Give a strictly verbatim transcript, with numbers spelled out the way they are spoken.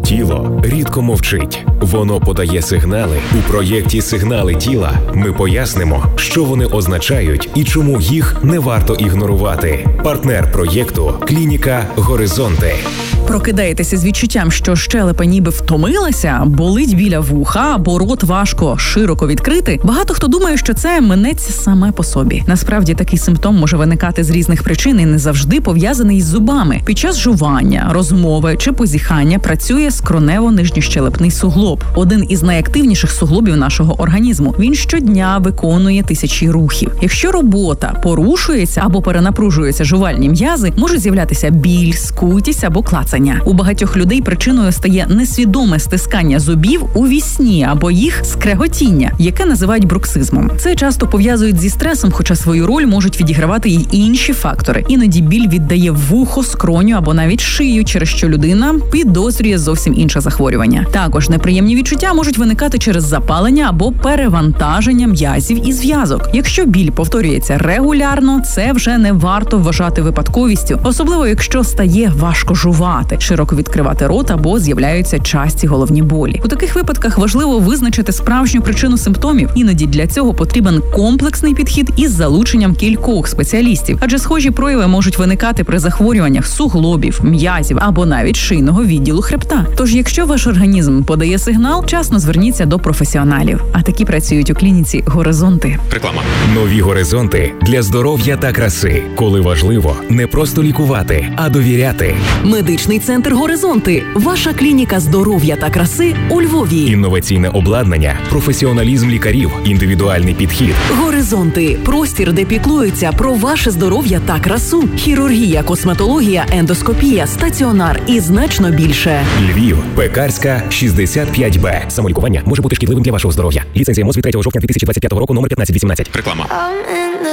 Тіло рідко мовчить. Воно подає сигнали. У проєкті «Сигнали тіла» ми пояснимо, що вони означають і чому їх не варто ігнорувати. Партнер проєкту – клініка «Горизонти». Прокидаєтеся з відчуттям, що щелепа ніби втомилася, болить біля вуха, або рот важко широко відкрити. Багато хто думає, що це минеться саме по собі. Насправді такий симптом може виникати з різних причин і не завжди пов'язаний із зубами. Під час жування, розмови чи позіхання працює скронево-нижньощелепний суглоб – один із найактивніших суглобів нашого організму. Він щодня виконує тисячі рухів. Якщо робота порушується або перенапружуються жувальні м'язи, можуть з'являтися біль, скутість або клацання. У багатьох людей причиною стає несвідоме стискання зубів у вісні або їх скреготіння, яке називають бруксизмом. Це часто пов'язують зі стресом, хоча свою роль можуть відігравати й інші фактори. Іноді біль віддає вухо, скроню або навіть шию, через що людина підозрює зовсім інше захворювання. Також неприємні відчуття можуть виникати через запалення або перевантаження м'язів і зв'язок. Якщо біль повторюється регулярно, це вже не варто вважати випадковістю, особливо якщо стає важко жувати, широко відкривати рот або з'являються часті головні болі. У таких випадках важливо визначити справжню причину симптомів. Іноді для цього потрібен комплексний підхід із залученням кількох спеціалістів, адже схожі прояви можуть виникати при захворюваннях суглобів, м'язів або навіть шийного відділу хребта. Тож, якщо ваш організм подає сигнал, вчасно зверніться до професіоналів. А такі працюють у клініці «Горизонти». Реклама. Нові горизонти для здоров'я та краси. Коли важливо не просто лікувати, а довіряти. Медичний центр «Горизонти» – ваша клініка здоров'я та краси у Львові. Інноваційне обладнання, професіоналізм лікарів, індивідуальний підхід. «Горизонти» – простір, де піклуються про ваше здоров'я та красу. Хірургія, косметологія, ендоскопія, стаціонар і значно більше. Львів, Пекарська, шістдесят п'ять Б. Самолікування може бути шкідливим для вашого здоров'я. Ліцензія МОЗ від третього жовтня дві тисячі двадцять п'ятого року, номер п'ятнадцять вісімнадцять. Реклама.